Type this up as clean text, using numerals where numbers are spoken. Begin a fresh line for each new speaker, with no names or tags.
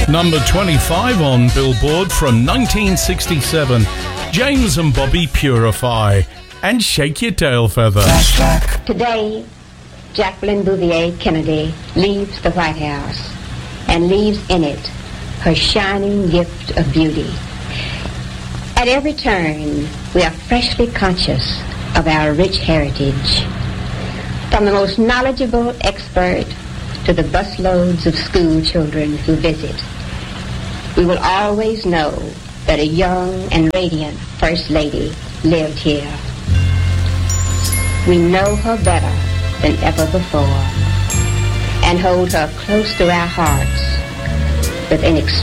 Number 25 on Billboard from 1967. James and Bobby Purify and Shake Your Tail Feather.
Today, Jacqueline Bouvier Kennedy leaves the White House and leaves in it her shining gift of beauty. At every turn, we are freshly conscious of our rich heritage. From the most knowledgeable expert to the busloads of school children who visit, we will always know that a young and radiant First Lady lived here. We know her better than ever before and hold her close to our hearts with an